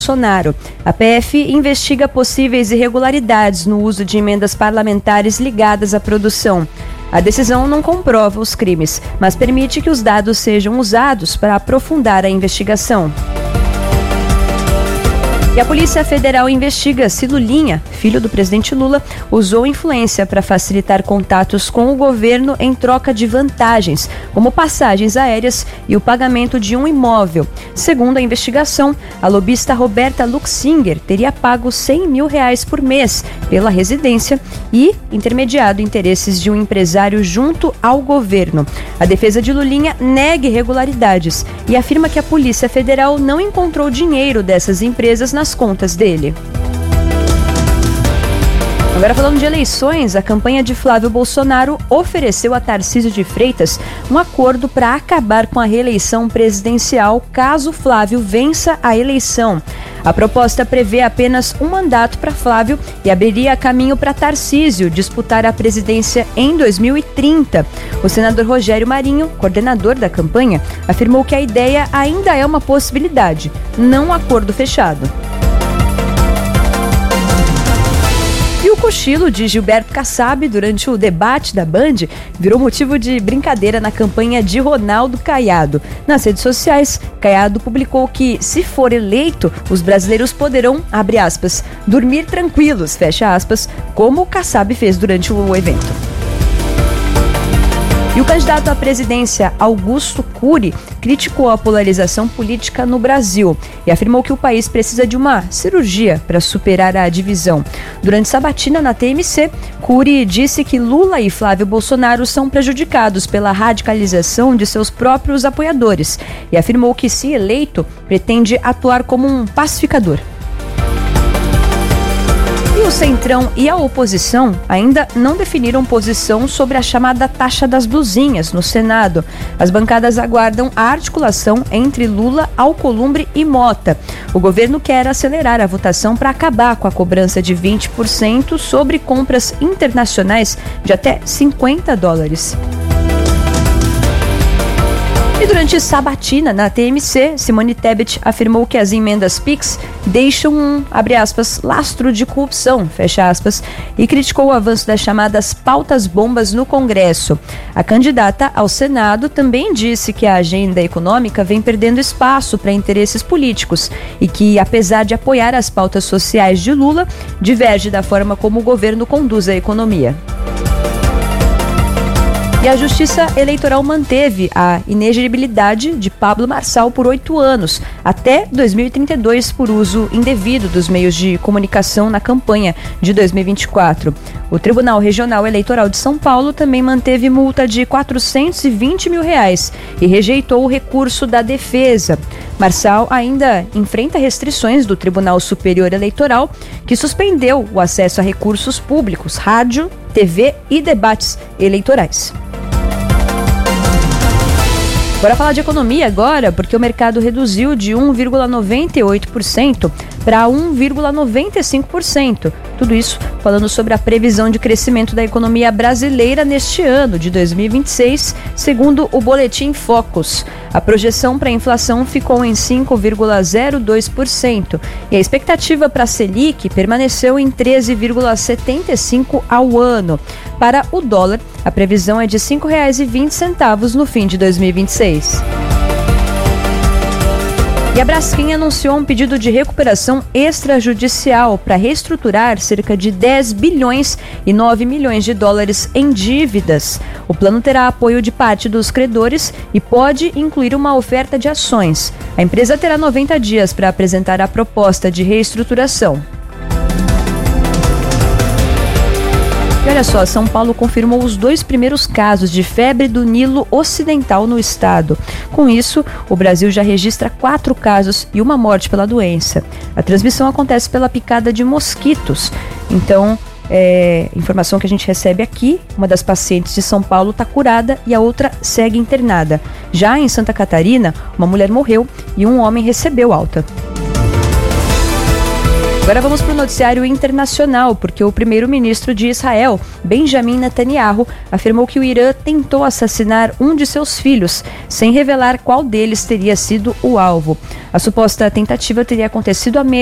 Bolsonaro. A PF investiga possíveis irregularidades no uso de emendas parlamentares ligadas à produção. A decisão não comprova os crimes, mas permite que os dados sejam usados para aprofundar a investigação. E a Polícia Federal investiga se Lulinha, filho do presidente Lula, usou influência para facilitar contatos com o governo em troca de vantagens, como passagens aéreas e o pagamento de um imóvel. Segundo a investigação, a lobista Roberta Luxinger teria pago R$100 mil por mês pela residência e intermediado interesses de um empresário junto ao governo. A defesa de Lulinha nega irregularidades e afirma que a Polícia Federal não encontrou dinheiro dessas empresas nas contas dele. Agora, falando de eleições, a campanha de Flávio Bolsonaro ofereceu a Tarcísio de Freitas um acordo para acabar com a reeleição presidencial caso Flávio vença a eleição. A proposta prevê apenas um mandato para Flávio e abriria caminho para Tarcísio disputar a presidência em 2030. O senador Rogério Marinho, coordenador da campanha, afirmou que a ideia ainda é uma possibilidade, não um acordo fechado. E o cochilo de Gilberto Kassab durante o debate da Band virou motivo de brincadeira na campanha de Ronaldo Caiado. Nas redes sociais, Caiado publicou que, se for eleito, os brasileiros poderão, abre aspas, dormir tranquilos, fecha aspas, como o Kassab fez durante o evento. E o candidato à presidência, Augusto Cury, criticou a polarização política no Brasil e afirmou que o país precisa de uma cirurgia para superar a divisão. Durante sabatina na TMC, Cury disse que Lula e Flávio Bolsonaro são prejudicados pela radicalização de seus próprios apoiadores e afirmou que, se eleito, pretende atuar como um pacificador. E o Centrão e a oposição ainda não definiram posição sobre a chamada taxa das blusinhas no Senado. As bancadas aguardam a articulação entre Lula, Alcolumbre e Mota. O governo quer acelerar a votação para acabar com a cobrança de 20% sobre compras internacionais de até $50. E durante sabatina na TMC, Simone Tebet afirmou que as emendas PIX deixam um, abre aspas, lastro de corrupção, fecha aspas, e criticou o avanço das chamadas pautas bombas no Congresso. A candidata ao Senado também disse que a agenda econômica vem perdendo espaço para interesses políticos e que, apesar de apoiar as pautas sociais de Lula, diverge da forma como o governo conduz a economia. E a Justiça Eleitoral manteve a inelegibilidade de Pablo Marçal por 8 anos, até 2032, por uso indevido dos meios de comunicação na campanha de 2024. O Tribunal Regional Eleitoral de São Paulo também manteve multa de R$420 mil e rejeitou o recurso da defesa. Marçal ainda enfrenta restrições do Tribunal Superior Eleitoral, que suspendeu o acesso a recursos públicos, rádio, TV e debates eleitorais. Bora falar de economia agora, porque o mercado reduziu de 1,98% para 1,95%. Tudo isso falando sobre a previsão de crescimento da economia brasileira neste ano de 2026, segundo o Boletim Focus. A projeção para a inflação ficou em 5,02% e a expectativa para a Selic permaneceu em 13,75% ao ano. Para o dólar, a previsão é de R$ 5,20 no fim de 2026. E a Braskem anunciou um pedido de recuperação extrajudicial para reestruturar cerca de 10 bilhões e 9 milhões de dólares em dívidas. O plano terá apoio de parte dos credores e pode incluir uma oferta de ações. A empresa terá 90 dias para apresentar a proposta de reestruturação. E olha só, São Paulo confirmou os 2 primeiros casos de febre do Nilo Ocidental no estado. Com isso, o Brasil já registra 4 casos e 1 morte pela doença. A transmissão acontece pela picada de mosquitos. Então, informação que a gente recebe aqui, uma das pacientes de São Paulo está curada e a outra segue internada. Já em Santa Catarina, uma mulher morreu e um homem recebeu alta. Agora vamos para o noticiário internacional, porque o primeiro-ministro de Israel, Benjamin Netanyahu, afirmou que o Irã tentou assassinar um de seus filhos, sem revelar qual deles teria sido o alvo. A suposta tentativa teria acontecido há meses